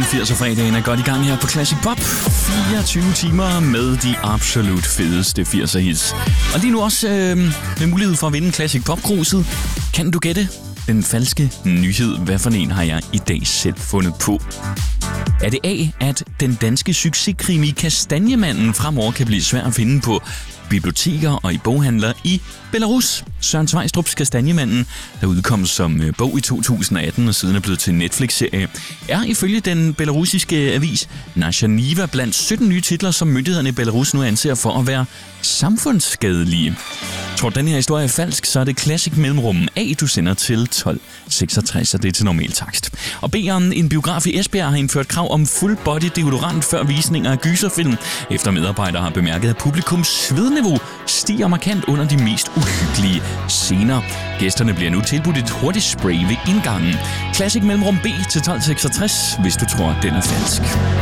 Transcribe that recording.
80'er-fredagen er godt i gang her på Classic Pop. 24 timer med de absolut fedeste 80'er hits. Og lige nu også med mulighed for at vinde Classic Pop-kruset. Kan du gætte den falske nyhed? Hvad for en har jeg i dag selv fundet på? Er det A, at den danske succeskrimi Kastanjemanden fremover kan blive svær at finde på biblioteker og i boghandler i Belarus? Søren Sveistrups Kastanjemanden, der udkom som bog i 2018 og siden er blevet til Netflix-serie, er ifølge den belarusiske avis Nashaniva blandt 17 nye titler, som myndighederne i Belarus nu anser for at være samfundsskadelige. Tror du, den her historie er falsk, så er det Classic Mellemrum A, du sender til 1266, og det er til normal takst. Og B'eren, en biograf i Esbjerg, har indført krav om full body deodorant før visninger af gyserfilm, efter medarbejdere har bemærket, at publikums svedniveau stiger markant under de mest uhyggelige scener. Gæsterne bliver nu tilbudt et hurtigt spray ved indgangen. Classic Mellemrum B til 1266, hvis du tror, den er falsk.